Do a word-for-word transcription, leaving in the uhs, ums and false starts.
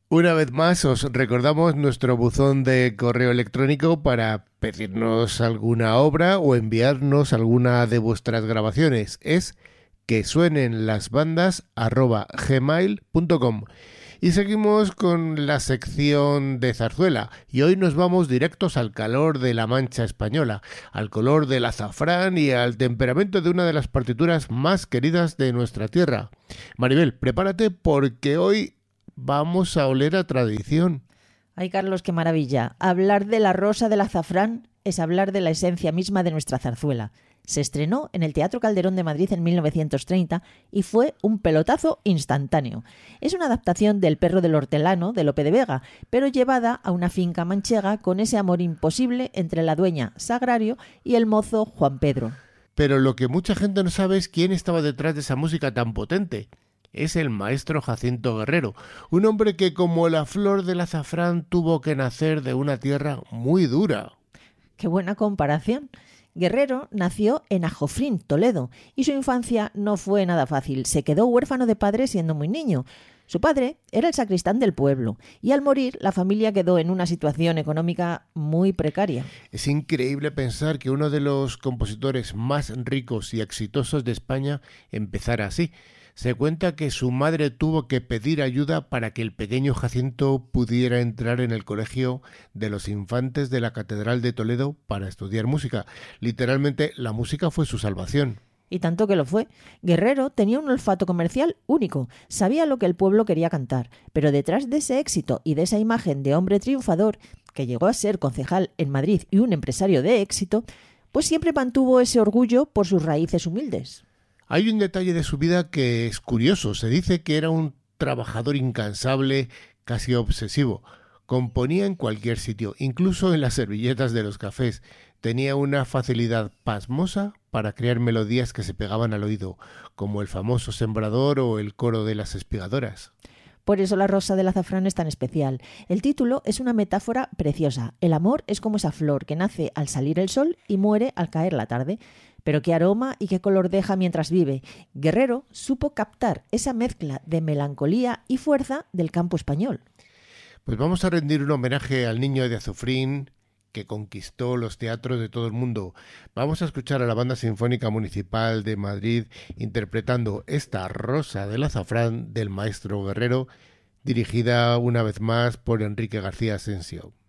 Una vez más os recordamos nuestro buzón de correo electrónico para pedirnos alguna obra o enviarnos alguna de vuestras grabaciones. Es que suenen las bandas arroba gmail punto com. Y seguimos con la sección de zarzuela y hoy nos vamos directos al calor de la Mancha española, al color del azafrán y al temperamento de una de las partituras más queridas de nuestra tierra. Maribel, prepárate porque hoy vamos a oler a tradición. Ay, Carlos, qué maravilla. Hablar de la rosa del azafrán es hablar de la esencia misma de nuestra zarzuela. Se estrenó en el Teatro Calderón de Madrid en mil novecientos treinta y fue un pelotazo instantáneo. Es una adaptación del Perro del Hortelano de Lope de Vega, pero llevada a una finca manchega con ese amor imposible entre la dueña Sagrario y el mozo Juan Pedro. Pero lo que mucha gente no sabe es quién estaba detrás de esa música tan potente. Es el maestro Jacinto Guerrero, un hombre que como la flor del azafrán tuvo que nacer de una tierra muy dura. ¡Qué buena comparación! Guerrero nació en Ajofrín, Toledo, y su infancia no fue nada fácil. Se quedó huérfano de padre siendo muy niño. Su padre era el sacristán del pueblo, y al morir la familia quedó en una situación económica muy precaria. Es increíble pensar que uno de los compositores más ricos y exitosos de España empezara así. Se cuenta que su madre tuvo que pedir ayuda para que el pequeño Jacinto pudiera entrar en el colegio de los infantes de la Catedral de Toledo para estudiar música. Literalmente, la música fue su salvación. Y tanto que lo fue. Guerrero tenía un olfato comercial único, sabía lo que el pueblo quería cantar, pero detrás de ese éxito y de esa imagen de hombre triunfador, que llegó a ser concejal en Madrid y un empresario de éxito, pues siempre mantuvo ese orgullo por sus raíces humildes. Hay un detalle de su vida que es curioso. Se dice que era un trabajador incansable, casi obsesivo. Componía en cualquier sitio, incluso en las servilletas de los cafés. Tenía una facilidad pasmosa para crear melodías que se pegaban al oído, como el famoso Sembrador o el coro de las espigadoras. Por eso la rosa del azafrán es tan especial. El título es una metáfora preciosa. El amor es como esa flor que nace al salir el sol y muere al caer la tarde. Pero qué aroma y qué color deja mientras vive. Guerrero supo captar esa mezcla de melancolía y fuerza del campo español. Pues vamos a rendir un homenaje al niño de Azofrín que conquistó los teatros de todo el mundo. Vamos a escuchar a la Banda Sinfónica Municipal de Madrid interpretando esta Rosa del Azafrán del maestro Guerrero, dirigida una vez más por Enrique García Asensio.